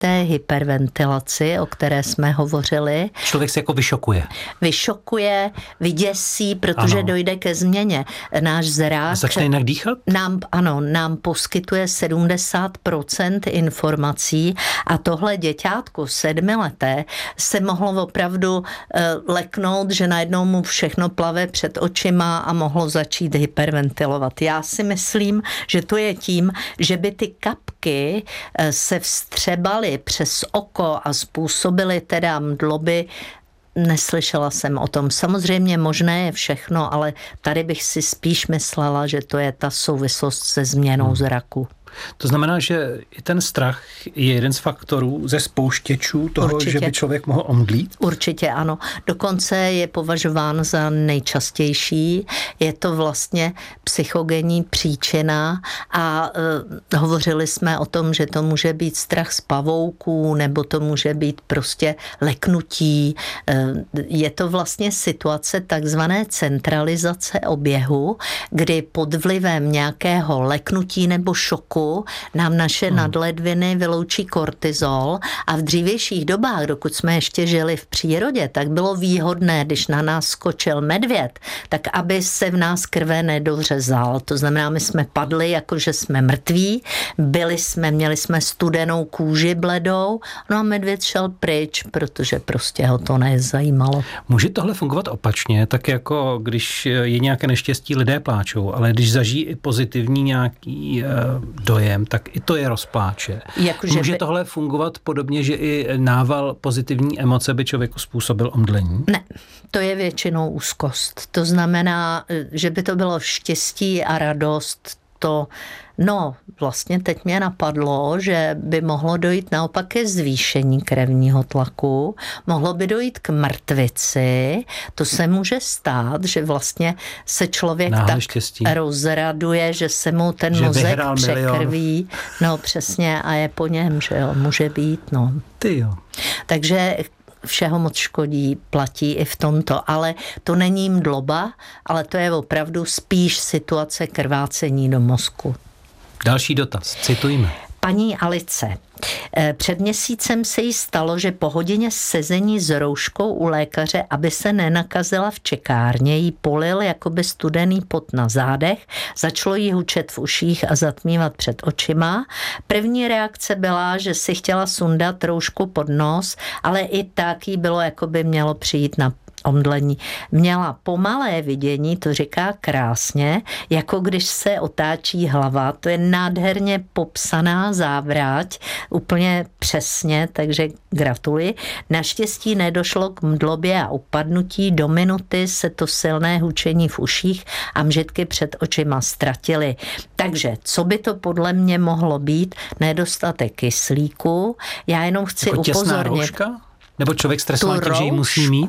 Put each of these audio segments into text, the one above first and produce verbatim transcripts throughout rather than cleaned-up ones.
té hyperventilaci, o které jsme hovořili. Člověk se jako vyšokuje. Vyšokuje, vyděsí, protože ano. dojde ke změně. Náš zrak... Začne jinak dýchat? Nám, ano, nám poskytuje sedmdesát procent informací a tohle děťátko sedmileté se mohlo opravdu uh, leknout, že najednou mu všechno plave před očima a mohlo začít hyperventilovat. Já si myslím, že to je tím, že by ty kapky uh, se vstřebaly přes oko a způsobily teda mdloby. Neslyšela jsem o tom. Samozřejmě možné je všechno, ale tady bych si spíš myslela, že to je ta souvislost se změnou hmm. zraku. To znamená, že i ten strach je jeden z faktorů ze spouštěčů toho, určitě. Že by člověk mohl omdlít? Určitě ano. Dokonce je považován za nejčastější. Je to vlastně psychogenní příčina a e, hovořili jsme o tom, že to může být strach z pavouků nebo to může být prostě leknutí. E, je to vlastně situace takzvané centralizace oběhu, kdy pod vlivem nějakého leknutí nebo šoku nám naše hmm. nadledviny vyloučí kortizol a v dřívějších dobách, dokud jsme ještě žili v přírodě, tak bylo výhodné, když na nás skočil medvěd, tak aby se v nás krve nedořezal. To znamená, my jsme padli, jakože jsme mrtví, byli jsme, měli jsme studenou kůži bledou, no a medvěd šel pryč, protože prostě ho to nezajímalo. Může tohle fungovat opačně, tak jako když je nějaké neštěstí, lidé pláčou, ale když zažijí i pozitivní nějaký uh, dojem, tak i to je rozpláče. Jako, může by... tohle fungovat podobně, že i nával pozitivní emoce by člověku způsobil omdlení? Ne, to je většinou úzkost. To znamená, že by to bylo štěstí a radost, to, no, vlastně teď mě napadlo, že by mohlo dojít naopak ke zvýšení krevního tlaku, mohlo by dojít k mrtvici, to se může stát, že vlastně se člověk náhle tak štěstí. rozraduje, že se mu ten že mozek překrví, no přesně a je po něm, že jo, může být, no. Ty jo. Takže všeho moc škodí, platí i v tomto, ale to není mdloba, ale to je opravdu spíš situace krvácení do mozku. Další dotaz, citujme. Paní Alice, před měsícem se jí stalo, že po hodině sezení s rouškou u lékaře, aby se nenakazila v čekárně, jí polil jakoby studený pot na zádech, začalo jí hučet v uších a zatmívat před očima. První reakce byla, že si chtěla sundat roušku pod nos, ale i tak jí bylo, jakoby mělo přijít na omdlení. Měla pomalé vidění, to říká krásně, jako když se otáčí hlava. To je nádherně popsaná závrať, úplně přesně, takže gratuluji. Naštěstí nedošlo k mdlobě a upadnutí, do minuty se to silné hučení v uších a mžitky před očima ztratily. Takže, co by to podle mě mohlo být? Nedostatek kyslíku. Já jenom chci jako upozornit. Rouška? Nebo člověk stresovaný tím, že ji musí mít?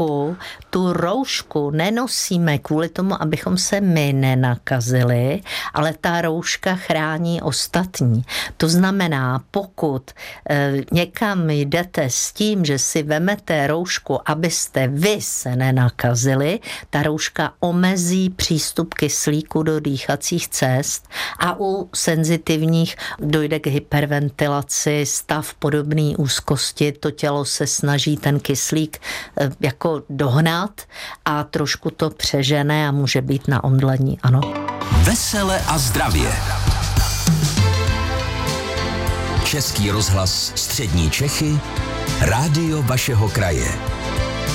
Tu roušku nenosíme kvůli tomu, abychom se my nenakazili, ale ta rouška chrání ostatní. To znamená, pokud e, někam jdete s tím, že si vemete roušku, abyste vy se nenakazili, ta rouška omezí přístup kyslíku do dýchacích cest a u senzitivních dojde k hyperventilaci, stav podobný úzkosti, to tělo se snaží ten kyslík jako dohnat a trošku to přežene a může být na omdlení, ano. Vesele a zdravě. Český rozhlas Střední Čechy, rádio vašeho kraje.